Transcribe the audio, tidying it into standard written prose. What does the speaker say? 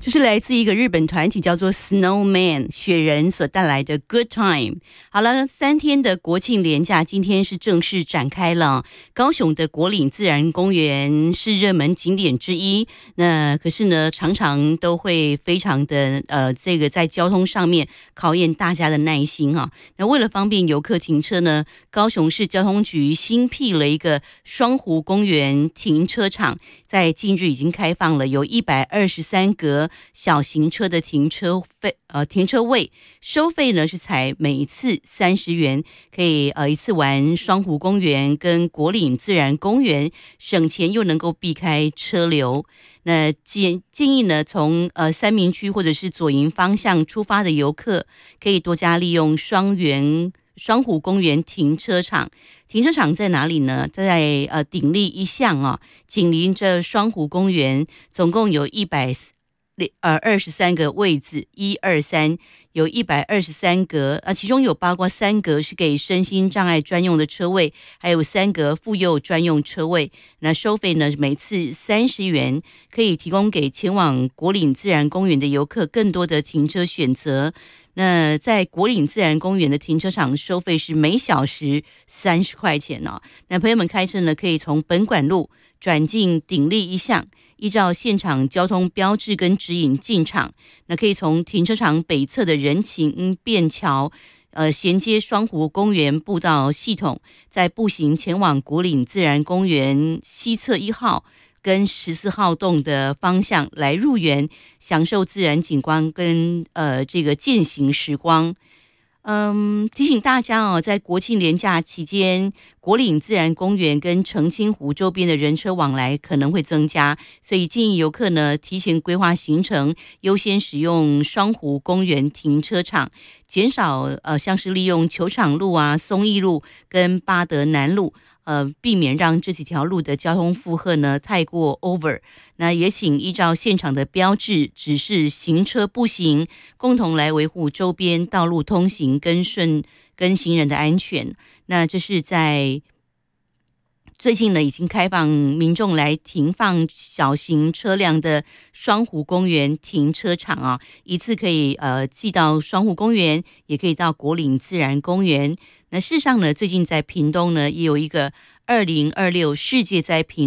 这是来自一个日本团体叫做 Snowman 雪人所带来的 Good Time。 好了，3天的国庆连假今天是正式展开了。高雄的国岭自然公园是热门景点之一，那可是呢常常都会非常的这个在交通上面考验大家的耐心啊。那为了方便游客停车呢，高雄市交通局新辟了一个双湖公园停车场，在近日已经开放了，有123格小型车的停车位，收费呢是采每一次30元，可以一次玩双湖公园跟国岭自然公园，省钱又能够避开车流。那建议呢，从三民区或者是左营方向出发的游客，可以多加利用双湖公园停车场。停车场在哪里呢？在鼎力一巷啊，紧邻着双湖公园，总共有123个位置，1、2、3有123格，其中有包括3格是给身心障碍专用的车位，还有3格妇幼专用车位。那收费呢，每次30元，可以提供给前往国岭自然公园的游客更多的停车选择。那在国岭自然公园的停车场收费是每小时30块钱哦。那朋友们开车呢，可以从本馆路转进鼎力一巷，依照现场交通标志跟指引进场。那可以从停车场北侧的人行便桥衔接双湖公园步道系统，再步行前往国岭自然公园西侧1号跟14号洞的方向来入园，享受自然景观跟这个健行时光。提醒大家哦，在国庆连假期间，国岭自然公园跟澄清湖周边的人车往来可能会增加，所以建议游客呢提前规划行程，优先使用双湖公园停车场，减少像是利用球场路啊、松义路跟八德南路。避免让这几条路的交通负荷呢太过 over。 那也请依照现场的标志指示行车步行，共同来维护周边道路通行跟行人的安全。那这是在最近呢，已经开放民众来停放小型车辆的双湖公园停车场啊，一次可以既到双湖公园，也可以到国岭自然公园。那事实上呢，最近在屏东呢，也有一个2026世界在屏